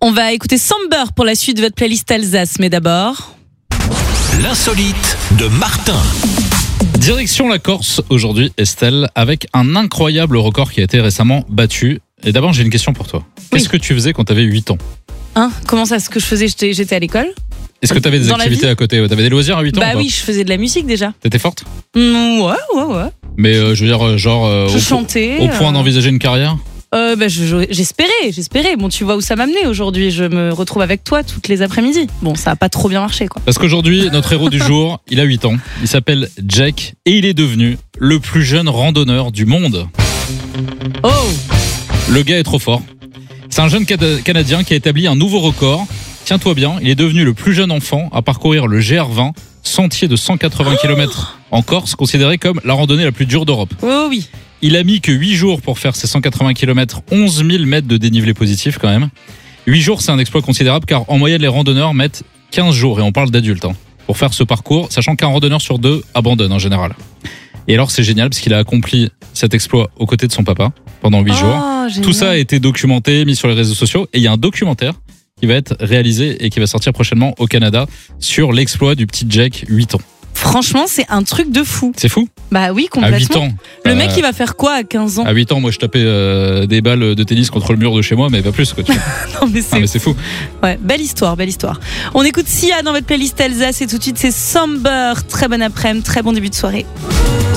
On va écouter Somber pour la suite de votre playlist Alsace, mais d'abord... L'insolite de Martin. Direction la Corse aujourd'hui, Estelle, avec un incroyable record qui a été récemment battu. Et d'abord, j'ai une question pour toi. Qu'est-ce que tu faisais quand tu avais 8 ans ? Comment ça, ce que je faisais ? J'étais à l'école. Est-ce que tu avais des Dans la activités vie à côté ? Tu avais des loisirs à 8 ans ? Bah oui, je faisais de la musique déjà. T'étais forte ? Ouais. Mais je veux dire, genre, Je chantais. au point d'envisager une carrière ? J'espérais. Bon, tu vois où ça m'a mené aujourd'hui. Je me retrouve avec toi toutes les après-midi. Bon, ça a pas trop bien marché, quoi. Parce qu'aujourd'hui, notre héros du jour, il a 8 ans. Il s'appelle Jack et il est devenu le plus jeune randonneur du monde. Oh ! Le gars est trop fort. C'est un jeune Canadien qui a établi un nouveau record. Tiens-toi bien, il est devenu le plus jeune enfant à parcourir le GR20, sentier de 180 km en Corse, considéré comme la randonnée la plus dure d'Europe. Oh oui. Il a mis que 8 jours pour faire ses 180 km, 11 000 mètres de dénivelé positif quand même. 8 jours, c'est un exploit considérable car en moyenne, les randonneurs mettent 15 jours, et on parle d'adultes, pour faire ce parcours, sachant qu'un randonneur sur 2 abandonne en général. Et alors, c'est génial parce qu'il a accompli cet exploit aux côtés de son papa pendant 8 jours. Génial. Tout ça a été documenté, mis sur les réseaux sociaux, et il y a un documentaire qui va être réalisé et qui va sortir prochainement au Canada sur l'exploit du petit Jack, 8 ans. Franchement, c'est un truc de fou. C'est fou ? Bah oui, À complètement. 8 ans. Le mec, il va faire quoi à 15 ans ? À 8 ans, moi, je tapais des balles de tennis contre le mur de chez moi, mais pas plus, quoi. Non, mais Ah, mais c'est fou. Ouais, belle histoire. On écoute Sia dans votre playlist Alsace et tout de suite, c'est Somber. Très bon après-midi, très bon début de soirée.